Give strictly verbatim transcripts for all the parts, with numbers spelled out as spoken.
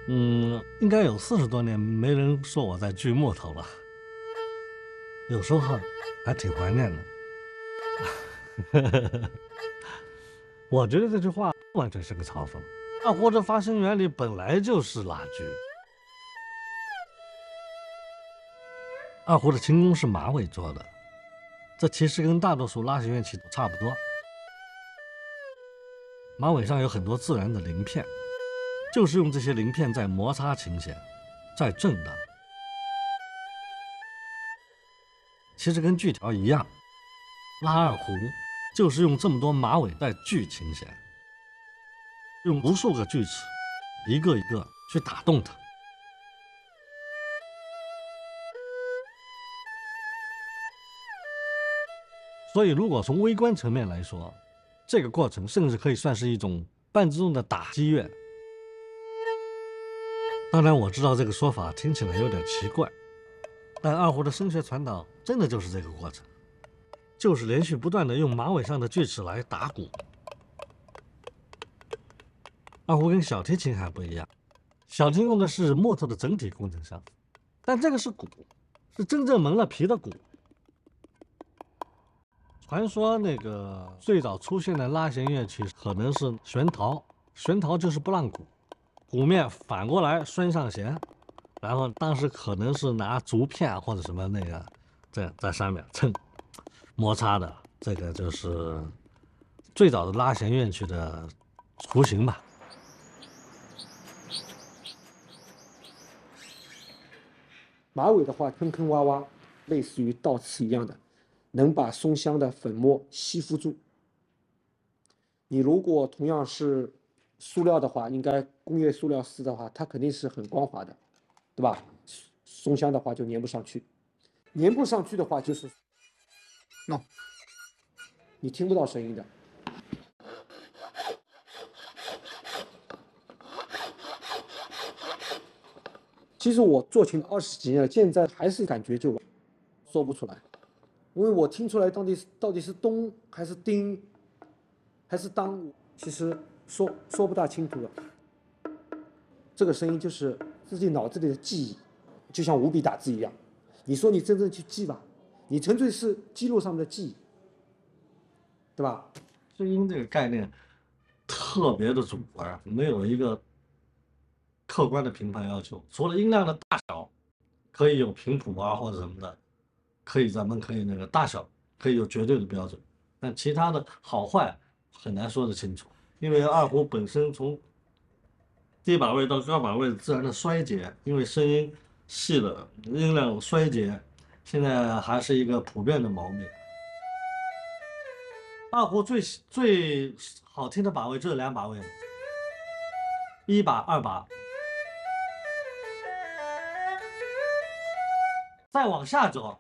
嗯，应该有四十多年没人说我在锯木头了，有时候还挺怀念的。我觉得这句话完全是个嘲讽。二胡的发声原理本来就是拉锯，二胡的琴弓是马尾做的，这其实跟大多数拉弦乐器都差不多。马尾上有很多自然的鳞片，就是用这些鳞片在摩擦琴弦，在震荡。其实跟锯条一样，拉二胡就是用这么多马尾在锯琴弦，用无数个锯齿，一个一个去打动它。所以，如果从微观层面来说，这个过程甚至可以算是一种半自动的打击乐。当然，我知道这个说法听起来有点奇怪，但二胡的声学传导真的就是这个过程，就是连续不断的用马尾上的锯齿来打鼓。二胡跟小提琴还不一样，小提琴用的是木头的整体工程上，但这个是鼓，是真正蒙了皮的鼓。传说那个最早出现的拉弦乐器可能是旋陶，旋陶就是拨浪鼓，鼓面反过来拴上弦，然后当时可能是拿竹片或者什么那个在在上面蹭摩擦的，这个就是最早的拉弦乐器的雏形吧。 马尾的话，坑坑洼洼，类似于倒刺一样的，能把松香的粉末吸附住。你如果同样是塑料的话，应该工业塑料丝的话，它肯定是很光滑的，对吧？松香的话就粘不上去，粘不上去的话就是，喏、no, 你听不到声音的。其实我做琴二十几年了，现在还是感觉就说不出来，因为我听出来到底到底是咚还是叮还是当，其实说说不大清楚了。这个声音就是自己脑子里的记忆，就像五笔打字一样。你说你真正去记吧，你纯粹是记录上面的记忆，对吧？ 声音这个概念特别的主观，没有一个客观的评判要求，除了音量的大小可以有频谱啊或者什么的，可以咱们可以那个大小可以有绝对的标准，但其他的好坏很难说得清楚，因为二胡本身从低把位到高把位自然的衰竭，因为声音细了，音量衰竭，现在还是一个普遍的毛病。二胡最最好听的把位就是两把位，一把、二把，再往下走，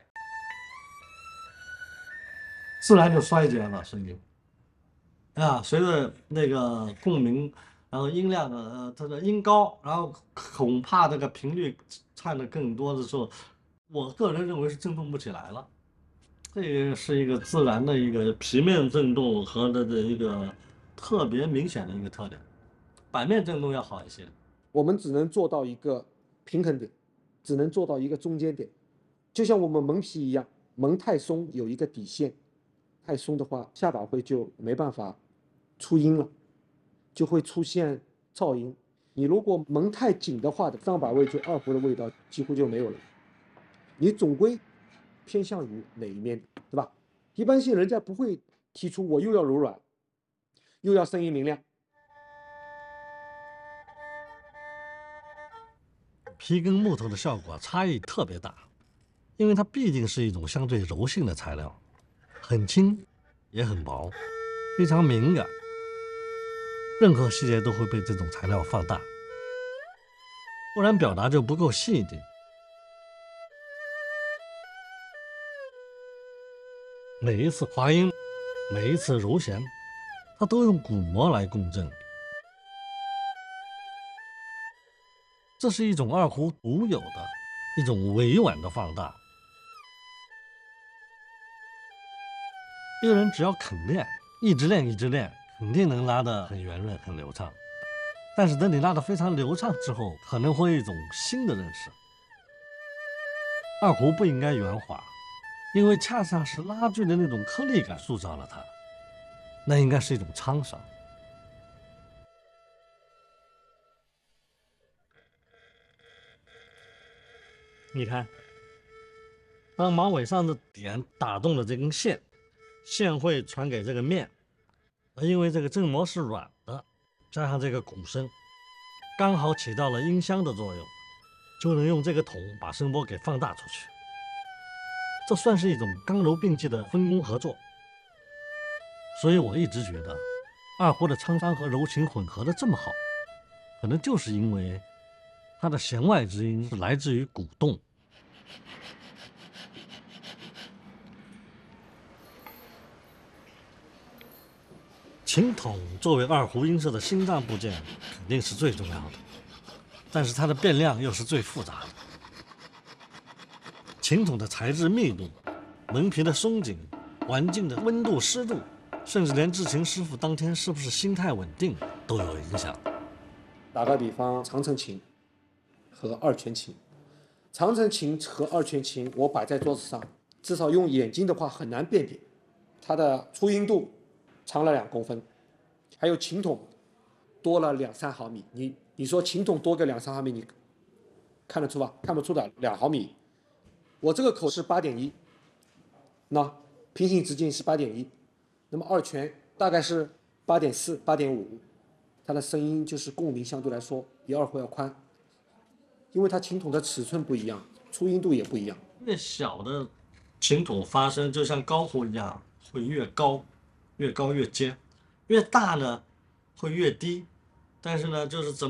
自然就衰竭了声音。啊，随着那个共鸣，然后音量的呃它的音高，然后恐怕这个频率唱的更多的时候，我个人认为是振动不起来了。这个是一个自然的一个皮面振动和它的一个特别明显的一个特点，板面振动要好一些。 我们只能做到一个平衡点，只能做到一个中间点，就像我们蒙皮一样，蒙太松有一个底线，太松的话，下把位就没办法出音了，就会出现噪音。你如果蒙太紧的话，上把位就二胡的味道几乎就没有了。你总归偏向于哪一面，对吧？一般性人家不会提出我又要柔软，又要声音明亮。 皮跟木头的效果差异特别大，因为它毕竟是一种相对柔性的材料，很轻也很薄，非常敏感，任何细节都会被这种材料放大，不然表达就不够细腻。每一次滑音，每一次揉弦，它都用鼓膜来共振，这是一种二胡独有的一种委婉的放大。一个人只要肯练，一直练一直练，肯定能拉得很圆润、很流畅。 但是等你拉得非常流畅之后，可能会有一种新的认识。二胡不应该圆滑，因为恰恰是拉锯的那种颗粒感塑造了它，那应该是一种沧桑。你看，当马尾上的点打动了这根线，线会传给这个面，而因为这个振膜是软的，加上这个鼓声，刚好起到了音箱的作用，就能用这个筒把声波给放大出去。这算是一种刚柔并济的分工合作。所以我一直觉得，二胡的沧桑和柔情混合的这么好，可能就是因为它的弦外之音是来自于鼓动。琴筒作为二胡音色的心脏部件，肯定是最重要的，但是它的变量又是最复杂的。琴筒的材质密度、门皮的松紧、环境的温度湿度，甚至连制琴师傅当天是不是心态稳定都有影响。 打个比方，长城琴和二泉琴，长城琴和二泉琴我摆在桌子上，至少用眼睛的话很难辨别，它的粗音度长了两公分，还有琴筒多了两三毫米。你你说琴筒多个两三毫米，你看得出吧？看不出的，两毫米。我这个口是八点一，那平行直径是八点一，那么二泉大概是八点四、八点五，它的声音就是共鸣相对来说比二胡要宽，因为它琴筒的尺寸不一样，粗音度也不一样。 越小的琴筒发声就像高胡一样，会越高，越高越尖；越大呢，会越低。但是呢，就是怎么